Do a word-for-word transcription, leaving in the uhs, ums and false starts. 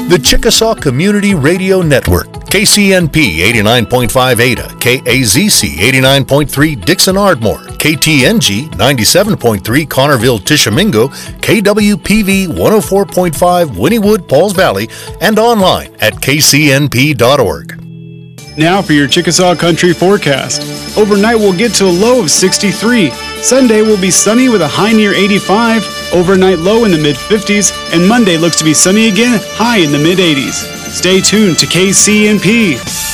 The Chickasaw Community Radio Network, K C N P eighty-nine point five Ada, K A Z C eighty-nine point three Dixon Ardmore, K T N G ninety-seven point three Connerville Tishomingo, K W P V one oh four point five Wynnewood Pauls Valley, and online at k c n p dot org. Now for your Chickasaw Country forecast. Overnight we'll get to a low of sixty-three. Sunday will be sunny with a high near eighty-five. Overnight low in the mid fifties. And Monday looks to be sunny again, high in the mid eighties. Stay tuned to K C N P.